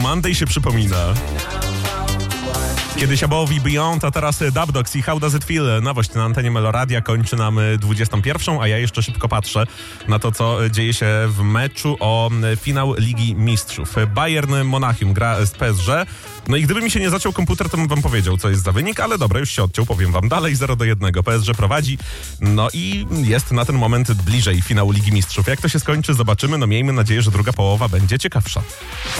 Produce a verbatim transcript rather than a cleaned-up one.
Monday się przypomina. Kiedyś Above Beyond, a teraz Dub Dogs i How Does It Feel? Nowość na antenie Meloradia, kończy nam dwudziestą pierwszą, a ja jeszcze szybko patrzę na to, co dzieje się w meczu o finał Ligi Mistrzów. Bayern Monachium gra z P S G. No i gdyby mi się nie zaciął komputer, to bym wam powiedział, co jest za wynik, ale dobra, już się odciął, powiem wam dalej, zero do jednego. P S G prowadzi, no i jest na ten moment bliżej finału Ligi Mistrzów. Jak to się skończy, zobaczymy, no miejmy nadzieję, że druga połowa będzie ciekawsza.